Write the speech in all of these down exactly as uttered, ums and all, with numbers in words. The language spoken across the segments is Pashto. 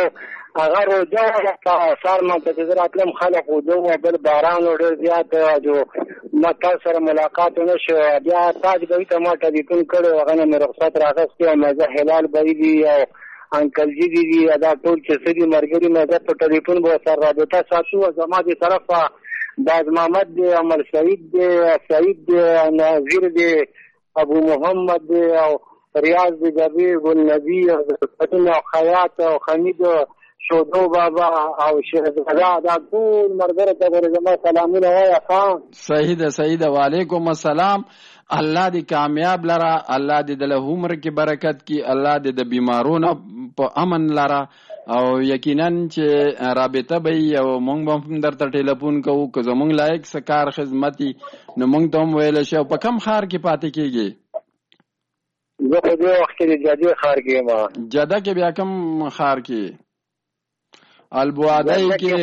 هغه روجه وه په سهار مانځه چې زه راتلم خلک وده وه بل باران و ډېر زیات جو ما تا سره ملاقات ونه شو بیا تاج بهي ته ما ټلیفون کړی و هغه نه مې رخصت راغوستی او مې زه هلال بهي دي او انکل جي دي دي دا ټول چې څه دي ملګري مې زه په ټلیفون به ورسره رابطه ساتو او زما دې طرفه باز محمد دی عمر سعید دی سعید دی ناظر دی ابو محمد دی او ریاض دی جبیر گل نبی او خیاط او حمید شودو بابا او شهزاده دا ټول مرګره ته ورته زما سلامونه وایا خان صحیح ده صحیح ده وعلیکم السلام الله دې کامیاب لره الله دې د عمر کې برکت کی الله دې د بیمارونو په امن لره او یقینا چې رابطه به او مونږ به درته ټلیفون کوو که زمونږ لایق څه کار خدمتي نو مونږ ته هم ویلی شي او په کوم ښار کې پاتې کېږي؟ زه په دې وخت کې د جدې ښار کې یم. جده کې بیا کوم ښار کې؟ البوادی کې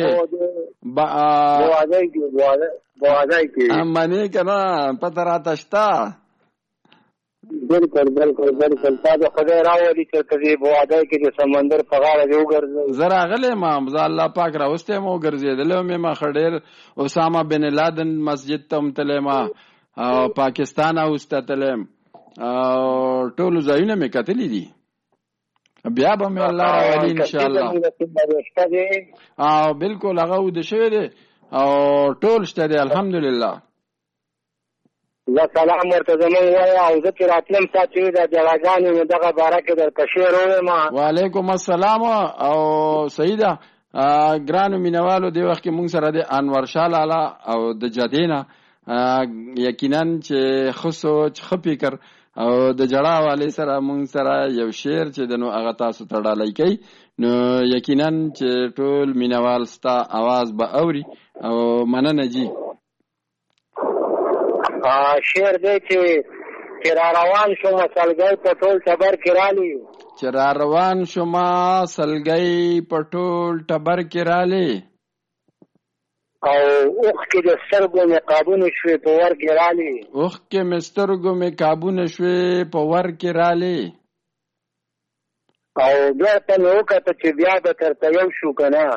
بوادی کې بوادی کې منې که نه پته راته شته؟ بالکل بالکل بالکل تا د خدای راولي چې ته دې بوادی کې د سمندر په غاړه دې وګرځې. زه راغلی یم زه الله پاک راوستی یم وګرځېدلی یم یم ښه ډېر اسامه بن لادن مسجد ته هم تللی یم او پاکستان هاوس ته تللی یم او ټولو ځایونه مې کتلي دي بیا به مې الله راولي انشاءالله. او بالکل هغه اوده شوی دی او ټول شته دی الحمدلله. زه سلام ورته زمونږ وایه او زه چې راتلم تا چې دا جړاګانې نو دغه باره کې درته شعر ووایم. وعلیکم السلام او صحیح ده ګرانو مینوالو دې وخت کې مونږ سره د انور شاه لالا او د جدې نه یقینا چې ښه سوچ ښه فکر او د جړا والي سره مونږ سره یو شعر چې د نو هغه تاسو ته ډالۍ کوي نو یقینا چې ټول مینوال ستا اواز به اوري او مننه جي. شعر دی چې چې را روان شومه سلګۍ په ټول ټبر کې رالي چې را روان شومه سلګۍ په ټول ټبر کې رالي او اوښکې د سترګو مې قابونه شوې په ور کې رالي اوښکې مې سترګو مې قابونه شوې په ور کې رالي او بیا ته مې وکته چې بیا به درته یو شو که نه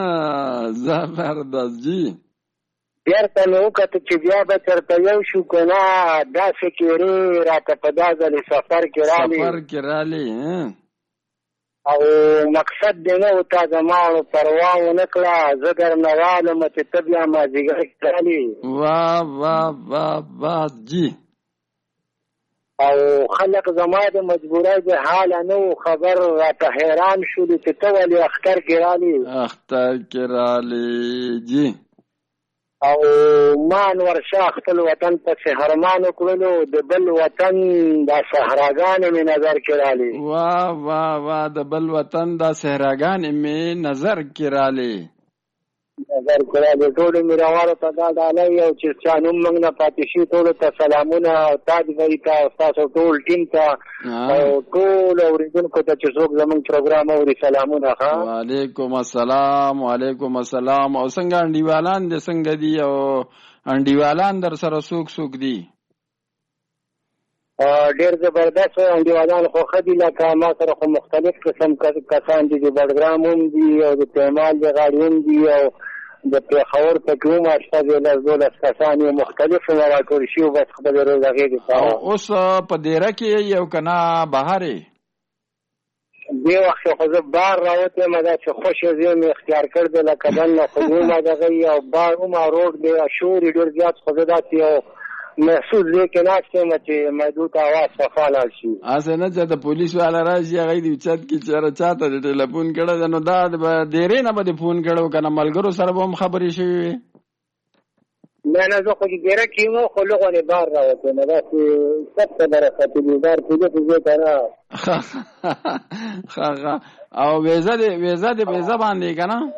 زبردست جي بیرته مې وکته چې بیا به درته یو شو که نه داسې کیرې راته په دا ځلې سفر کې رالي سفر کې رالي او مقصد دې نه و تا زما پروا ونه کړه زه درنه والم چې ته بیا مازدیګر کې رالي. واه واه واه واه جي او خلق زما د مجبورۍ د حاله نه و خبر راته حیران شولو چې ته ولې اختر کې رالي اختر کې رالي جي او ما انور شاه خپل وطن پسې هرمان وکړلو د بل وطن دا صحراګانې مې نظر کې رالي. واه واه واه د بل وطن دا صحراګانې مې نظر کې رالي نظر کې رالي ټولو مینوالو ته دا ډالۍ او چې چا نوم موږ نه پاتې شي ټولو ته سلامونه او تاج بهي ته ستاسو ټول ټیم ته او ټول اورېدونکو ته چې څوک زموږ پروګرام اوري سلامونه. وعلیکم السلام وعلیکم السلام. او څنګه انډیوالان دې څنګه دي او انډیوالان در سره څوک څوک دي؟ ډېر زبردست انډیوالان خو ښه دي لکه ما سره خو مختلف قسم کسان دي د بډګرام هم دي او د پیمال د غاړې هم دي او د پېښور پکې هم شته لس دولس کسان یې مختلف هم راټول شي بس خپلې روزغې دي. اوس په دیره کې یو که نه بهر یې؟ دې وخت خو زه بار راوتی یم دا چې خوښ ځای مې اختیار کړ دی لکه دننه خو دومره دغه یي او بار هم روډ دی شور یې ډېر زیات خو زه داسې یو محسوس دی کې ناست یم چې محدود اواز صفا لاړ شي. هسې نه چې د پولیس والا راشي هغه دې اوچت کړي چې یاره چا ته دې ټلیفون کړی دی نو دا ډېرې نه به دې فون کړی و که نه ملګرو سره به هم خبرې شوې وې؟ نه نه زه خو چې ډېره کې یم خو لغونې بار راوتی نه داسې سب خبره ختلي بار پولیس ځای ته نه ښه ښه او ویزه دې ویزه دې ویزه باندې که نه